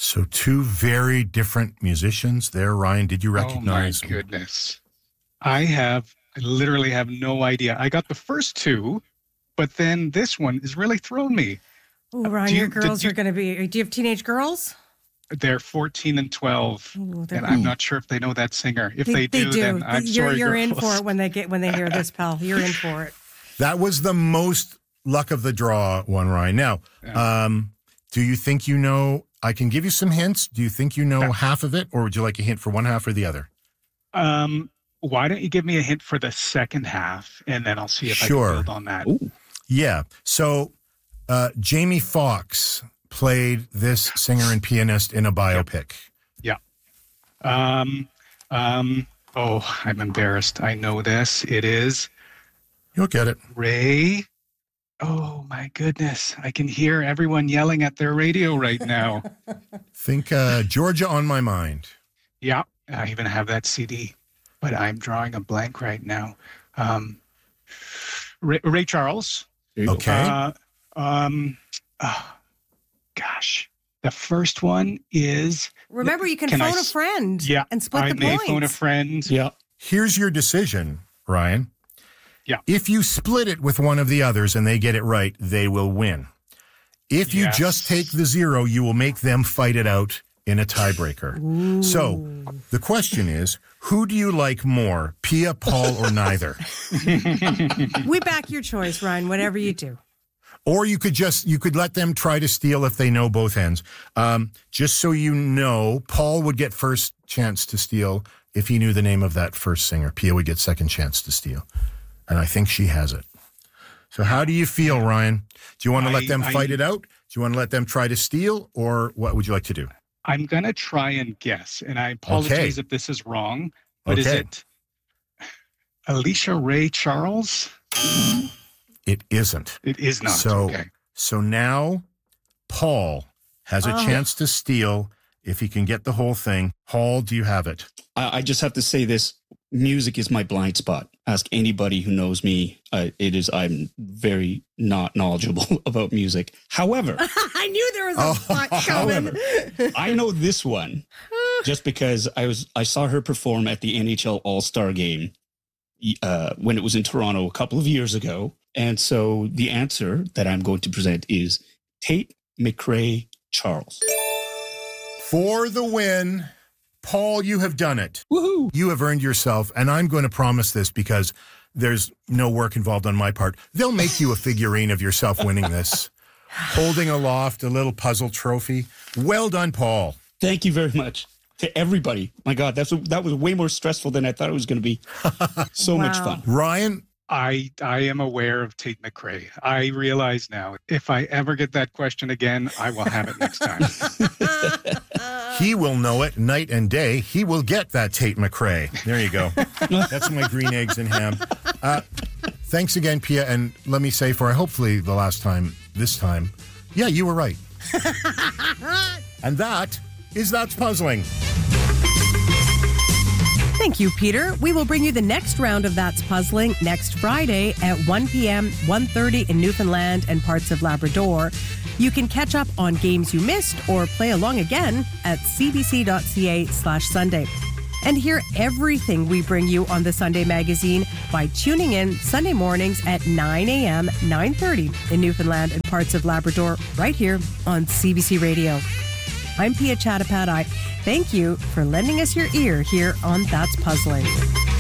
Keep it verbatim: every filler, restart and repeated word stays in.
So two very different musicians there. Ryan, did you recognize? Oh, my goodness. I have, I literally have no idea. I got the first two, but then this one has really thrown me. Oh, Ryan, you, your girls you, are going to be, do you have teenage girls? They're fourteen and twelve, Ooh, and I'm not sure if they know that singer. If they, they, do, they do, then I'm you're, sorry, You're in girls. for it when they get when they hear this, pal. You're in for it. That was the most luck of the draw one, Ryan. Now, Yeah. um, do you think you know, I can give you some hints. Do you think you know Yeah. half of it, or would you like a hint for one half or the other? Um, why don't you give me a hint for the second half, and then I'll see if Sure. I can build on that. Ooh. Yeah. So uh, Jamie Foxx played this singer and pianist in a biopic. Yeah. Um, um, oh, I'm embarrassed. I know this. It is You'll get it. Ray. Oh, my goodness. I can hear everyone yelling at their radio right now. Think uh, Georgia on My Mind. Yeah, I even have that C D, but I'm drawing a blank right now. Um, Ray, Ray Charles. Okay. Uh, um, oh, gosh. The first one is... Remember, you can, Can I phone s- a friend Yeah, and split I the may points. phone a friend. Yeah. Here's your decision, Ryan. Yeah. If you split it with one of the others and they get it right, they will win. If you Yes. just take the zero, you will make them fight it out in a tiebreaker. So the question is, who do you like more, Pia, Paul, or neither? We back your choice, Ryan, whatever you do. Or you could just, you could let them try to steal if they know both ends. Um, just so you know, Paul would get first chance to steal if he knew the name of that first singer. Pia would get second chance to steal. And I think she has it. So how do you feel, Ryan? Do you want to let I- them I- fight it out? Do you want to let them try to steal? Or what would you like to do? I'm going to try and guess, and I apologize Okay. if this is wrong, but is Okay. it Alicia Ray Charles? It isn't. It is not. So, okay. so now Paul has a Oh. chance to steal if he can get the whole thing. Paul, do you have it? I, I just have to say this. Music is my blind spot. Ask anybody who knows me. Uh, it is, I'm very not knowledgeable about music. However, I knew there was a Oh, spot coming. however, I know this one just because I was, I saw her perform at the N H L All-Star game uh, when it was in Toronto a couple of years ago. And so the answer that I'm going to present is Tate McRae Charles. For the win, Paul, you have done it. Woohoo! You have earned yourself, and I'm going to promise this because there's no work involved on my part. They'll make you a figurine of yourself winning this, holding aloft a little puzzle trophy. Well done, Paul. Thank you very much to everybody. My God, that's that was way more stressful than I thought it was going to be. So much Wow. fun. Ryan, I I am aware of Tate McRae. I realize now, if I ever get that question again, I will have it next time. he will know it night and day. He will get that Tate McRae. There you go. That's my green eggs and ham. Uh, thanks again, Pia. And let me say for hopefully the last time, this time, yeah, you were right. And that is That's Puzzling. Thank you, Peter. We will bring you the next round of That's Puzzling next Friday at one p.m., one thirty in Newfoundland and parts of Labrador. You can catch up on games you missed or play along again at cbc.ca slash Sunday. And hear everything we bring you on the Sunday Magazine by tuning in Sunday mornings at nine a.m., nine thirty in Newfoundland and parts of Labrador right here on C B C Radio. I'm Pia Chattopadhyay. Thank you for lending us your ear here on That's Puzzling.